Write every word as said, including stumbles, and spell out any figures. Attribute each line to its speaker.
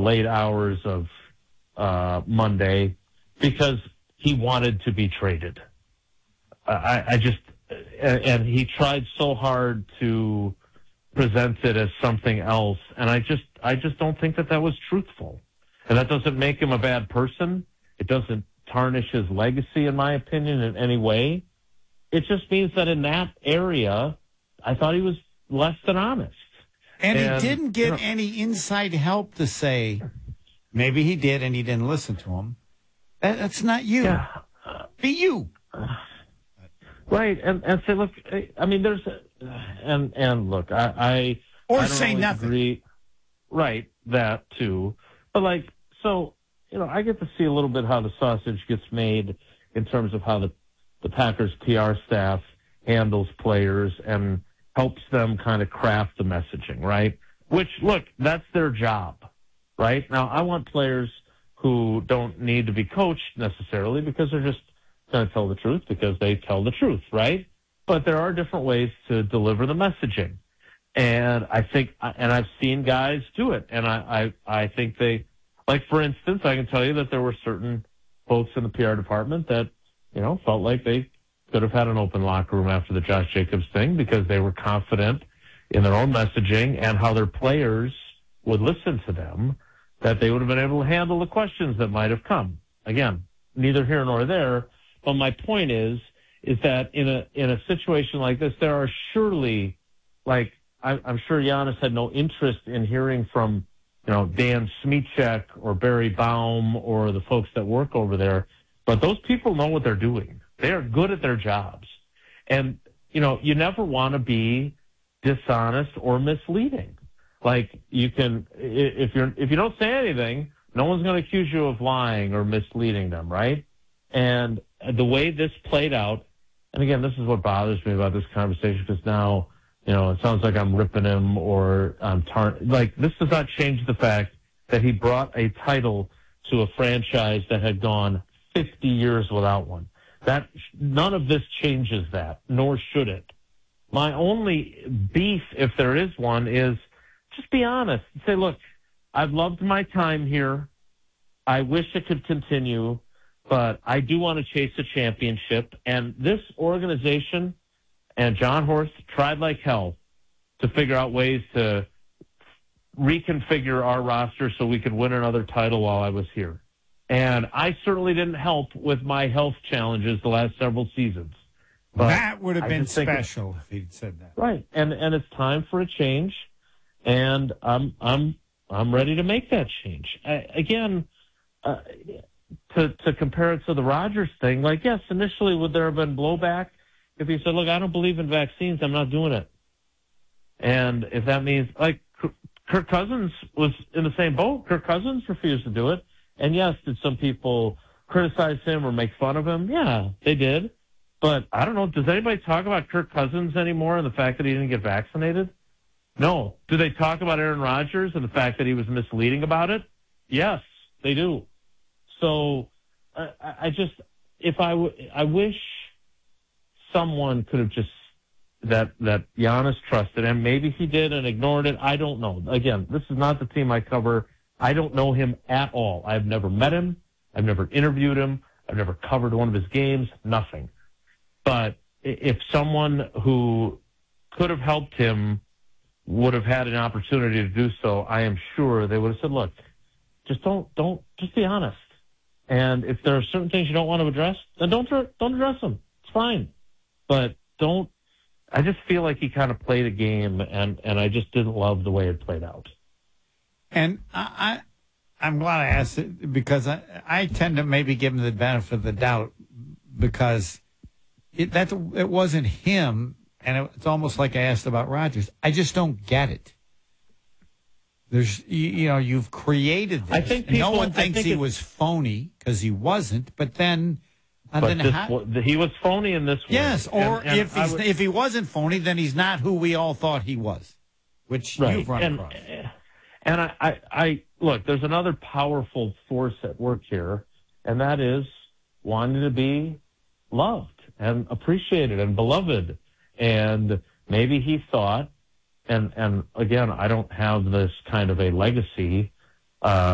Speaker 1: late hours of uh, Monday because he wanted to be traded. I, I just, and, and he tried so hard to present it as something else, and I just, I just don't think that that was truthful. And that doesn't make him a bad person. It doesn't tarnish his legacy, in my opinion, in any way. It just means that in that area, I thought he was less than honest.
Speaker 2: And,
Speaker 1: and
Speaker 2: he didn't get
Speaker 1: you know,
Speaker 2: any inside help to say, maybe he did and he didn't listen to him. That, that's not you.
Speaker 1: Yeah.
Speaker 2: Be you.
Speaker 1: Right. And, and say, look, I mean, there's, and, and look, I, I,
Speaker 2: or
Speaker 1: I don't
Speaker 2: say nothing.
Speaker 1: Agree. Right. That too. But like, so, you know, I get to see a little bit how the sausage gets made in terms of how the, the Packers P R staff handles players and helps them kind of craft the messaging, right? Which, look, that's their job, right? Now, I want players who don't need to be coached necessarily because they're just going to tell the truth because they tell the truth, right? But there are different ways to deliver the messaging. And I think, and I've seen guys do it, and I, I, I think they, like, for instance, I can tell you that there were certain folks in the P R department that, you know, felt like they could have had an open locker room after the Josh Jacobs thing because they were confident in their own messaging and how their players would listen to them, that they would have been able to handle the questions that might have come. Again, neither here nor there. But my point is, is that in a in a situation like this, there are surely, like, I, I'm sure Giannis had no interest in hearing from, you know, Dan Smichek or Barry Baum or the folks that work over there. But those people know what they're doing. They are good at their jobs. And, you know, you never want to be dishonest or misleading. Like, you can, if you're, if you don't say anything, no one's going to accuse you of lying or misleading them, right? And the way this played out, and again, this is what bothers me about this conversation, because now, you know, it sounds like I'm ripping him or I'm tar- like, this does not change the fact that he brought a title to a franchise that had gone fifty years without one. That, none of this changes that, nor should it. My only beef, if there is one, is just be honest and say, look, I've loved my time here. I wish it could continue, but I do want to chase a championship. And this organization and John Horst tried like hell to figure out ways to reconfigure our roster so we could win another title while I was here. And I certainly didn't help with my health challenges the last several seasons. But
Speaker 2: that would have
Speaker 1: I
Speaker 2: been
Speaker 1: special
Speaker 2: special if he'd said that.
Speaker 1: Right. And and it's time for a change. And I'm I'm I'm ready to make that change. I, again, uh, to to compare it to the Rodgers thing, like, yes, initially would there have been blowback if he said, look, I don't believe in vaccines, I'm not doing it. And if that means, like, Kirk Cousins was in the same boat. Kirk Cousins refused to do it. And yes, did some people criticize him or make fun of him? Yeah, they did. But I don't know, does anybody talk about Kirk Cousins anymore and the fact that he didn't get vaccinated? No. Do they talk about Aaron Rodgers and the fact that he was misleading about it? Yes, they do. So I, I just, if I, w- I wish someone could have just, that, that Giannis trusted, and maybe he did and ignored it. I don't know. Again, this is not the team I cover. I don't know him at all. I've never met him. I've never interviewed him. I've never covered one of his games, nothing. But if someone who could have helped him would have had an opportunity to do so, I am sure they would have said, look, just don't, don't, just be honest. And if there are certain things you don't want to address, then don't, don't address them. It's fine. But don't, I just feel like he kind of played a game, and, and I just didn't love the way it played out.
Speaker 2: And I, I, I'm glad I asked it because I, I tend to maybe give him the benefit of the doubt because it, that, it wasn't him, and it, it's almost like I asked about Rodgers. I just don't get it. There's, you, you know, you've created this.
Speaker 1: I think people,
Speaker 2: no one thinks
Speaker 1: think
Speaker 2: he was phony because he wasn't, but then... And
Speaker 1: but
Speaker 2: then
Speaker 1: this,
Speaker 2: how,
Speaker 1: he was phony in this way.
Speaker 2: yes, or
Speaker 1: and, and
Speaker 2: if he's,
Speaker 1: would,
Speaker 2: if he wasn't phony, then he's not who we all thought he was, which
Speaker 1: right.
Speaker 2: you've run
Speaker 1: and,
Speaker 2: across.
Speaker 1: And I, I, I, look, there's another powerful force at work here, and that is wanting to be loved and appreciated and beloved. And maybe he thought, and, and again, I don't have this kind of a legacy, uh,